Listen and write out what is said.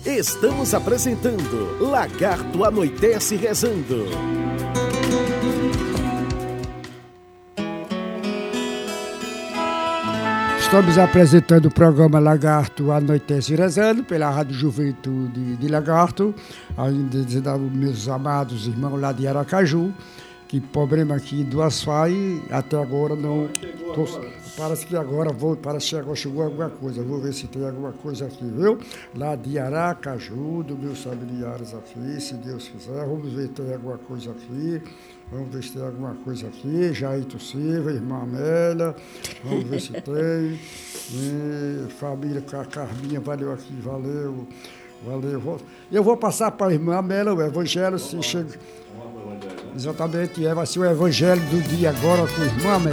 Estamos apresentando Lagarto Anoitece Rezando. Estamos apresentando o programa Lagarto Anoitece Rezando pela Rádio Juventude de Lagarto. Ainda dizendo aos meus amados irmãos lá de Aracaju, que problema aqui do asfalto até agora não... Parece que agora chegou alguma coisa. Vou ver se tem alguma coisa aqui, viu? Lá de Aracaju, dos meus familiares aqui, se Deus quiser. Vamos ver se tem alguma coisa aqui. Vamos ver se tem alguma coisa aqui. Jair Silva, irmã Amélia. Vamos ver se tem. E família Carminha, valeu aqui, valeu. Valeu. Eu vou passar para a irmã Amélia o evangelho, se chega. Exatamente, vai ser o evangelho do dia agora com a irmã Amélia.